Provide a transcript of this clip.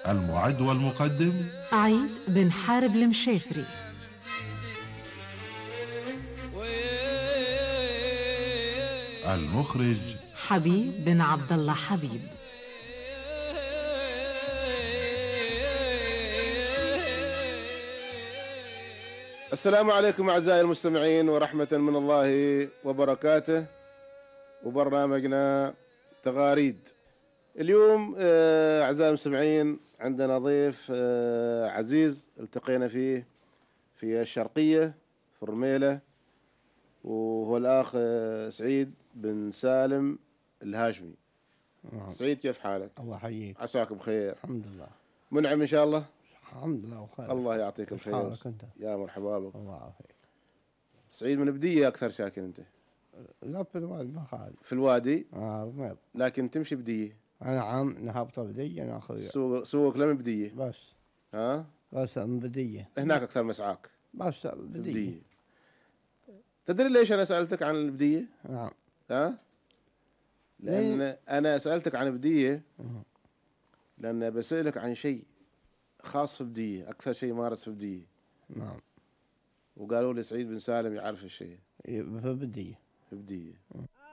المعد والمقدم عيد بن حارب المشافري. المخرج حبيب بن عبد الله حبيب. السلام عليكم أعزائي المستمعين ورحمة من الله وبركاته، وبرنامجنا تغاريد. اليوم أعزائي المستمعين عندنا ضيف عزيز التقينا فيه في الشرقية في الرميلة، وهو الأخ سعيد بن سالم الهاشمي. سعيد، كيف حالك؟ الله يحييك. عساك بخير. الحمد لله. منعم إن شاء الله. الحمد لله بخير. الله يعطيك الخير. حالك أنت؟ يا مرحبا بك. الله يعافيك. سعيد من بدية أكثر ساكن أنت؟ لا في الوادي ما خالد. في الوادي. رميض. لكن تمشي بدية. أنا عام نهبط بدية ناخذ. سوق لم بدية. بس. ها؟ بس من بدية. هناك أكثر مسعاك. بس بدية. تدري ليش أنا سألتك عن البدية؟ نعم. ها؟ لأن أنا سألتك عن بدية لأن بسألك عن شيء خاص في بدية، أكثر شيء مارس في بدية. نعم. وقالوا لي سعيد بن سالم يعرف الشيء. في بدية. في بدية.